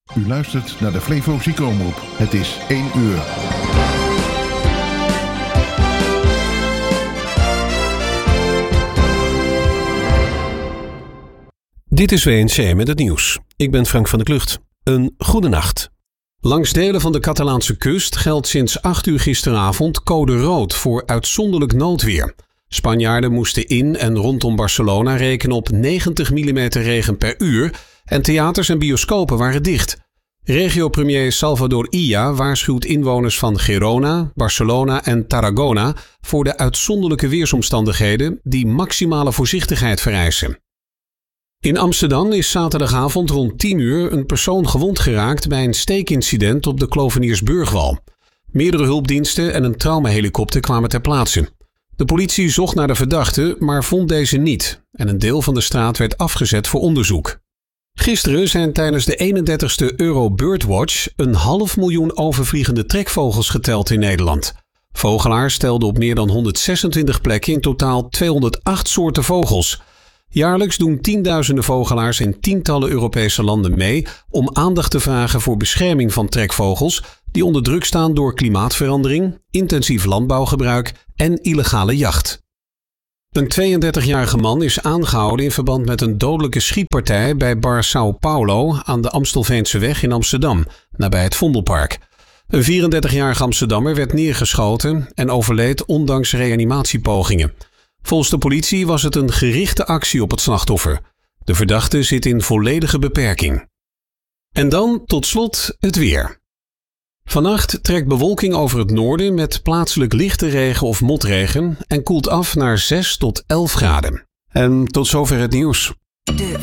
U luistert naar de Flevo Ziekenomroep. Het is 1 uur. Dit is WNC met het nieuws. Ik ben Frank van der Klucht. Een goede nacht. Langs delen van de Catalaanse kust geldt sinds 8 uur gisteravond code rood voor uitzonderlijk noodweer. Spanjaarden moesten in en rondom Barcelona rekenen op 90 mm regen per uur en theaters en bioscopen waren dicht. Regio-premier Salvador Illa waarschuwt inwoners van Girona, Barcelona en Tarragona voor de uitzonderlijke weersomstandigheden die maximale voorzichtigheid vereisen. In Amsterdam is zaterdagavond rond 10 uur een persoon gewond geraakt bij een steekincident op de Kloveniersburgwal. Meerdere hulpdiensten en een traumahelikopter kwamen ter plaatse. De politie zocht naar de verdachte, maar vond deze niet en een deel van de straat werd afgezet voor onderzoek. Gisteren zijn tijdens de 31ste Euro Birdwatch 500.000 overvliegende trekvogels geteld in Nederland. Vogelaars telden op meer dan 126 plekken in totaal 208 soorten vogels. Jaarlijks doen tienduizenden vogelaars in tientallen Europese landen mee om aandacht te vragen voor bescherming van trekvogels die onder druk staan door klimaatverandering, intensief landbouwgebruik en illegale jacht. Een 32-jarige man is aangehouden in verband met een dodelijke schietpartij bij bar Sao Paulo aan de Amstelveenseweg in Amsterdam, nabij het Vondelpark. Een 34-jarige Amsterdammer werd neergeschoten en overleed ondanks reanimatiepogingen. Volgens de politie was het een gerichte actie op het slachtoffer. De verdachte zit in volledige beperking. En dan tot slot het weer. Vannacht trekt bewolking over het noorden met plaatselijk lichte regen of motregen en koelt af naar 6 tot 11 graden. En tot zover het nieuws. De